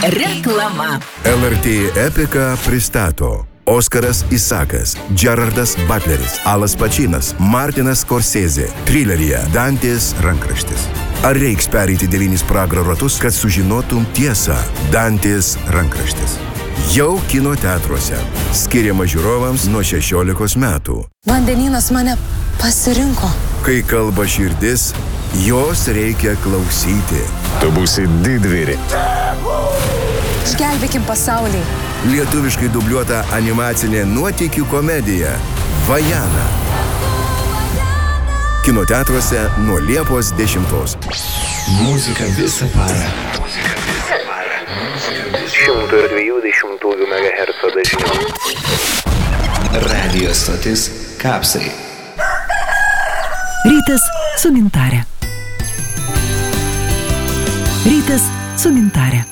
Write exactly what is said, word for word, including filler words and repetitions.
Reklama. L R T Epika pristato Oskaras Isakas, Gerardas Butleris, Alas Pačinas, Martinas Scorsese, trileryje Dantės rankraštis. Ar reiks pereiti devynis pragaro ratus, kad sužinotum tiesą? Dantės rankraštis. Jau kino teatruose. Skiriama žiūrovams nuo šešiolikos metų. Vandenynas mane pasirinko. Kai kalba širdis, jos reikia klausyti. Tu būsi didvyri. Išgelbėkim pasaulį. Lietuviškai dubliuota animacinė nuotykių komedija Vajana. Kino teatruose nuo Liepos dešimtos. Muzika visą parą. šimto dviejų dešimtųjų megaherco dažniu. Radio stotis Kapsai. Rytas su Gintare. Rytas su Gintare.